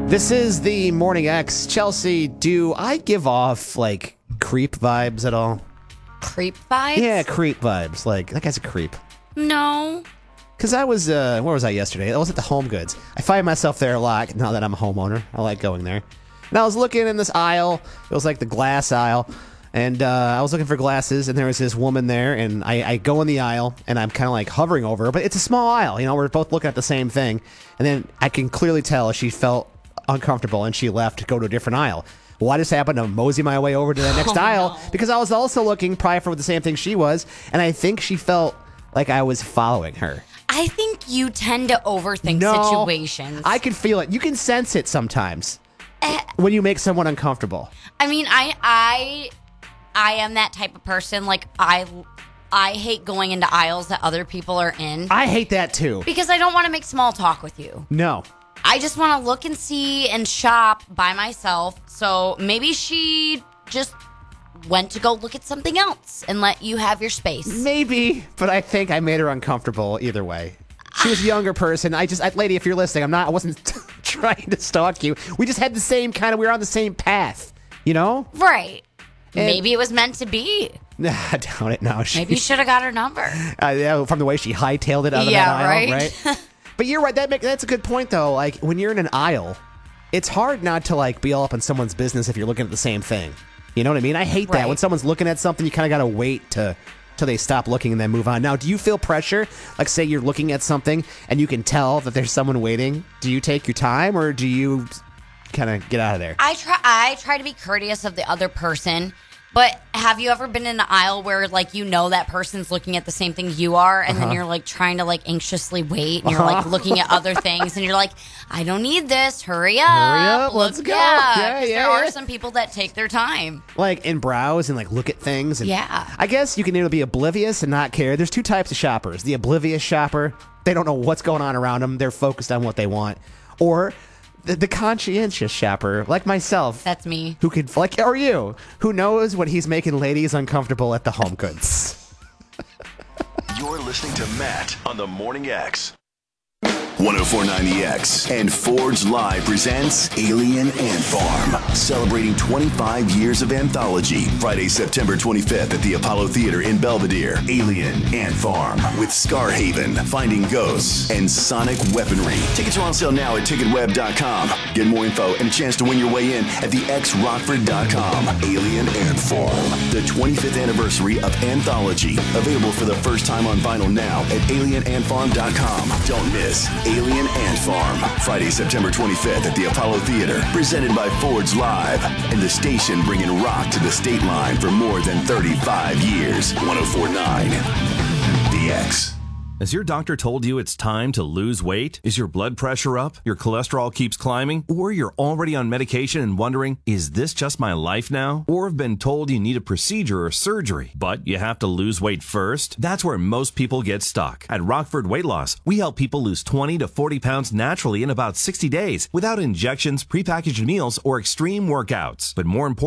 This is the Morning X. Chelsea, do I give off, like, creep vibes at all? Creep vibes? Yeah, creep vibes. Like, that guy's a creep. No. Because I was, where was I yesterday? I was at the Home Goods. I find myself there a lot now that I'm a homeowner. I like going there. And I was looking in this aisle. It was like the glass aisle. And I was looking for glasses, and there was this woman there. And I go in the aisle, and I'm kind of like hovering over her. But it's a small aisle. You know, we're both looking at the same thing. And then I can clearly tell she felt uncomfortable, and she left to go to a different aisle. Well, I just happened to mosey my way over to the next aisle because I was also looking probably for the same thing she was, and I think she felt like I was following her. I think you tend to overthink situations. I can feel it. You can sense it sometimes when you make someone uncomfortable. I mean, I am that type of person. Like, I hate going into aisles that other people are in. I hate that too. Because I don't want to make small talk with you. No. I just want to look and see and shop by myself. So maybe she just went to go look at something else and let you have your space. Maybe, but I think I made her uncomfortable either way. She was a younger person. Lady, if you're listening, I wasn't trying to stalk you. We just had the same we were on the same path, you know? Right. And maybe it was meant to be. I doubt it now. Maybe you should have got her number. Yeah, from the way she hightailed it out of that aisle, right? But you're right. That's a good point, though. Like, when you're in an aisle, it's hard not to, like, be all up in someone's business if you're looking at the same thing. You know what I mean? I hate that. When someone's looking at something, you kind of got to wait till they stop looking and then move on. Now, do you feel pressure? Like, say you're looking at something and you can tell that there's someone waiting. Do you take your time, or do you kind of get out of there? I try to be courteous of the other person. But have you ever been in an aisle where, like, you know that person's looking at the same thing you are, and then you're, like, trying to, like, anxiously wait, and you're, like, looking at other things, and you're like, I don't need this. Hurry up. Let's go. Yeah, there are some people that take their time. Like, and browse and, like, look at things. And yeah. I guess you can either be oblivious and not care. There's two types of shoppers. The oblivious shopper, they don't know what's going on around them. They're focused on what they want. Or the conscientious shopper, like myself. That's me. Who could, like, or you, who knows when he's making ladies uncomfortable at the Home Goods. You're listening to Matt on the Morning X. 104.9 The X and Forge Live presents Alien Ant Farm, celebrating 25 years of anthology. Friday, September 25th at the Apollo Theater in Belvedere. Alien Ant Farm with Scarhaven, Finding Ghosts, and Sonic Weaponry. Tickets are on sale now at ticketweb.com. Get more info and a chance to win your way in at thexrockford.com. Alien Ant Farm, the 25th anniversary of anthology. Available for the first time on vinyl now at alienantfarm.com. Don't miss Alien Ant Farm, Friday, September 25th at the Apollo Theater, presented by Forge Live, and the station bringing rock to the state line for more than 35 years. 104.9 The X. Has your doctor told you it's time to lose weight? Is your blood pressure up? Your cholesterol keeps climbing? Or you're already on medication and wondering, is this just my life now? Or have been told you need a procedure or surgery, but you have to lose weight first? That's where most people get stuck. At Rockford Weight Loss, we help people lose 20 to 40 pounds naturally in about 60 days without injections, prepackaged meals, or extreme workouts. But more important,